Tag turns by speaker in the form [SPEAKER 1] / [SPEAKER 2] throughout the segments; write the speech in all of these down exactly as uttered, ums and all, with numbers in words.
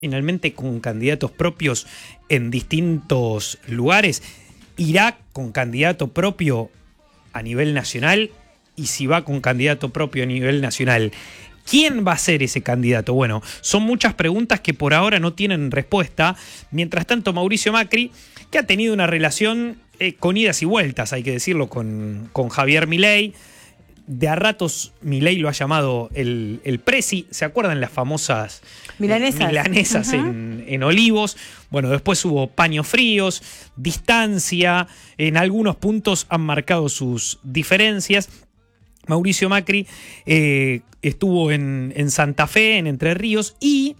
[SPEAKER 1] finalmente con candidatos propios en distintos lugares, irá con candidato propio a nivel nacional, y si va con candidato propio a nivel nacional, ¿quién va a ser ese candidato? Bueno, son muchas preguntas que por ahora no tienen respuesta. Mientras tanto, Mauricio Macri, que ha tenido una relación eh, con idas y vueltas, hay que decirlo, con, con Javier Milei. De a ratos Milei lo ha llamado el, el presi. ¿Se acuerdan las famosas
[SPEAKER 2] milanesas,
[SPEAKER 1] eh, milanesas
[SPEAKER 2] uh-huh.
[SPEAKER 1] en, en Olivos? Bueno, después hubo paños fríos, distancia. En algunos puntos han marcado sus diferencias. Mauricio Macri eh, estuvo en, en Santa Fe, en Entre Ríos, y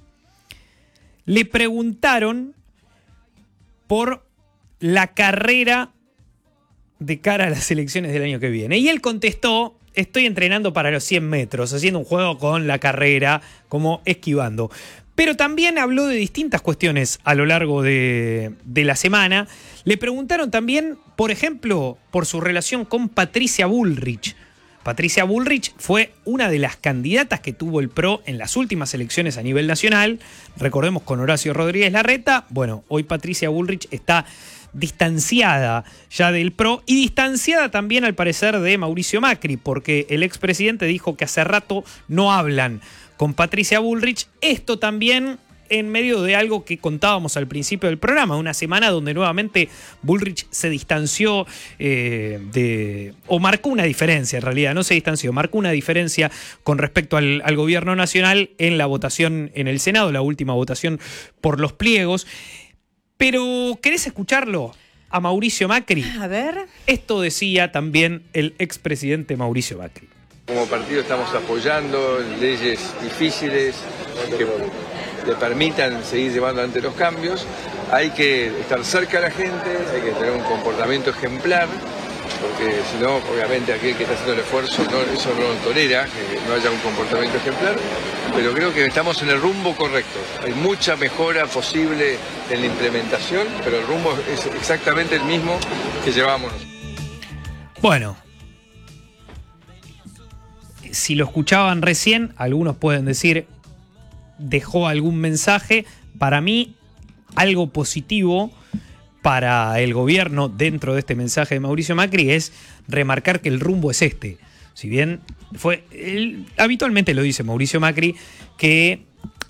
[SPEAKER 1] le preguntaron por la carrera de cara a las elecciones del año que viene. Y él contestó: estoy entrenando para los cien metros, haciendo un juego con la carrera, como esquivando. Pero también habló de distintas cuestiones a lo largo de, de la semana. Le preguntaron también, por ejemplo, por su relación con Patricia Bullrich. Patricia Bullrich fue una de las candidatas que tuvo el P R O en las últimas elecciones a nivel nacional. Recordemos, con Horacio Rodríguez Larreta. Bueno, hoy Patricia Bullrich está distanciada ya del P R O y distanciada también, al parecer, de Mauricio Macri, porque el expresidente dijo que hace rato no hablan con Patricia Bullrich. Esto también en medio de algo que contábamos al principio del programa, una semana donde nuevamente Bullrich se distanció eh, de, o marcó una diferencia, en realidad no se distanció, marcó una diferencia con respecto al, al gobierno nacional en la votación en el Senado, la última votación por los pliegos. Pero, ¿querés escucharlo a Mauricio Macri?
[SPEAKER 2] A ver.
[SPEAKER 1] Esto decía también el expresidente Mauricio Macri.
[SPEAKER 3] Como partido estamos apoyando leyes difíciles que le permitan seguir llevando adelante los cambios. Hay que estar cerca de la gente, hay que tener un comportamiento ejemplar, porque si no, obviamente aquel que está haciendo el esfuerzo, no, eso no lo tolera, que no haya un comportamiento ejemplar, pero creo que estamos en el rumbo correcto. Hay mucha mejora posible en la implementación, pero el rumbo es exactamente el mismo que llevamos.
[SPEAKER 1] Bueno, si lo escuchaban recién, algunos pueden decir, dejó algún mensaje. Para mí, algo positivo para el gobierno dentro de este mensaje de Mauricio Macri es remarcar que el rumbo es este. Si bien fue, él, habitualmente lo dice Mauricio Macri, que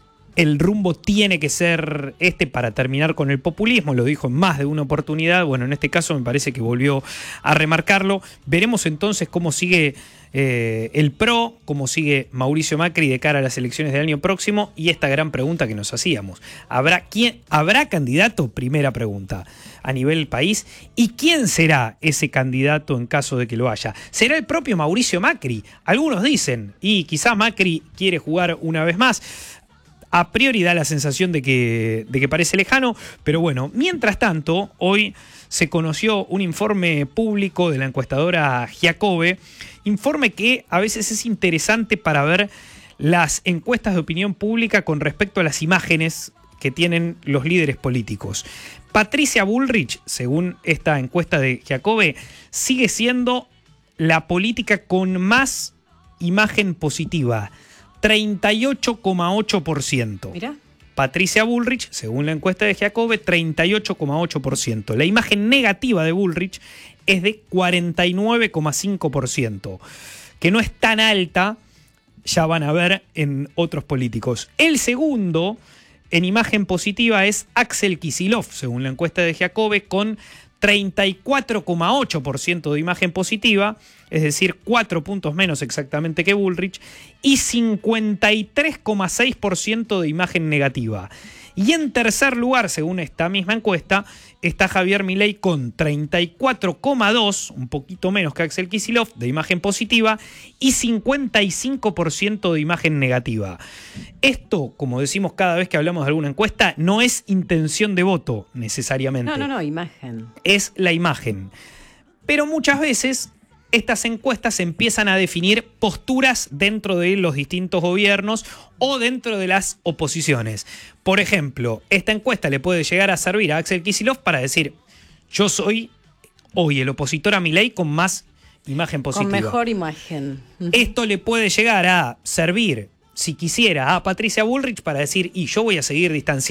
[SPEAKER 1] el rumbo tiene que ser este para terminar con el populismo, lo dijo en más de una oportunidad. Bueno, en este caso me parece que volvió a remarcarlo. Veremos entonces cómo sigue eh, el P R O, cómo sigue Mauricio Macri de cara a las elecciones del año próximo, y esta gran pregunta que nos hacíamos. ¿Habrá, quién, ¿habrá candidato? Primera pregunta a nivel país. ¿Y quién será ese candidato en caso de que lo haya? ¿Será el propio Mauricio Macri? Algunos dicen, y quizá Macri quiere jugar una vez más. A priori da la sensación de que, de que parece lejano, pero bueno, mientras tanto, hoy se conoció un informe público de la encuestadora Giacobbe, informe que a veces es interesante para ver las encuestas de opinión pública con respecto a las imágenes que tienen los líderes políticos. Patricia Bullrich, según esta encuesta de Giacobbe, sigue siendo la política con más imagen positiva, treinta y ocho coma ocho por ciento.
[SPEAKER 2] Mirá.
[SPEAKER 1] Patricia Bullrich, según la encuesta de Giacobbe, treinta y ocho coma ocho por ciento. La imagen negativa de Bullrich es de cuarenta y nueve coma cinco por ciento, que no es tan alta, ya van a ver en otros políticos. El segundo en imagen positiva es Axel Kicillof, según la encuesta de Giacobbe, con treinta y cuatro coma ocho por ciento de imagen positiva, es decir, cuatro puntos menos exactamente que Bullrich, y cincuenta y tres coma seis por ciento de imagen negativa. Y en tercer lugar, según esta misma encuesta, está Javier Milei con treinta y cuatro coma dos por ciento, un poquito menos que Axel Kicillof, de imagen positiva, y cincuenta y cinco por ciento de imagen negativa. Esto, como decimos cada vez que hablamos de alguna encuesta, no es intención de voto necesariamente.
[SPEAKER 2] No, no, no, imagen.
[SPEAKER 1] Es la imagen. Pero muchas veces estas encuestas empiezan a definir posturas dentro de los distintos gobiernos o dentro de las oposiciones. Por ejemplo, esta encuesta le puede llegar a servir a Axel Kicillof para decir: yo soy hoy el opositor a Milei con más imagen positiva.
[SPEAKER 2] Con mejor imagen.
[SPEAKER 1] Esto le puede llegar a servir si quisiera, a Patricia Bullrich para decir, y yo voy a seguir distanciando